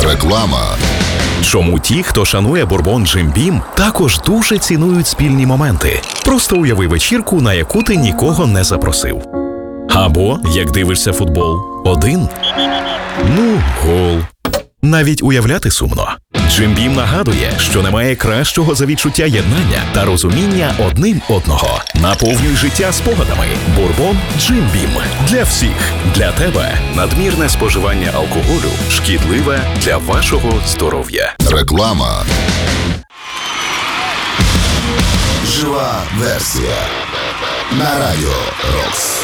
Реклама. Чому ті, хто шанує бурбон Джим Бім, також дуже цінують спільні моменти? Просто уяви вечірку, на яку ти нікого не запросив. Або, як дивишся футбол, один. Гол. Навіть уявляти сумно. Джим Бім нагадує, що немає кращого за відчуття єднання та розуміння одним одного. Наповнюй життя спогадами. Бурбон Джим Бім. Для всіх. Для тебе. Надмірне споживання алкоголю шкідливе для вашого здоров'я. Реклама. Жива версія. На радіо Рокс.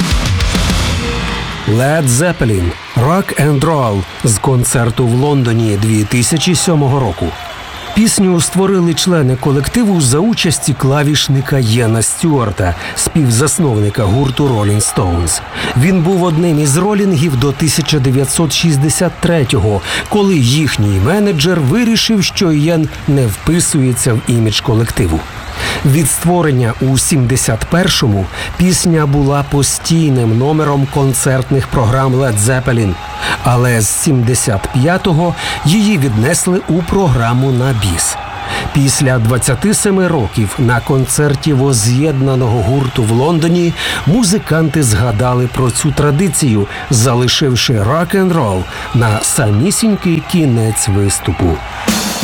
Led Zeppelin «Rock and Roll» з концерту в Лондоні 2007 року. Пісню створили члени колективу за участі клавішника Єна Стюарта, співзасновника гурту Rolling Stones. Він був одним із ролінгів до 1963-го, коли їхній менеджер вирішив, що Єн не вписується в імідж колективу. Від створення у 71-му пісня була постійним номером концертних програм Led Zeppelin, але з 75-го її віднесли у програму на біс. Після 27 років на концерті возз'єднаного гурту в Лондоні музиканти згадали про цю традицію, залишивши рок-н-рол на самісінький кінець виступу.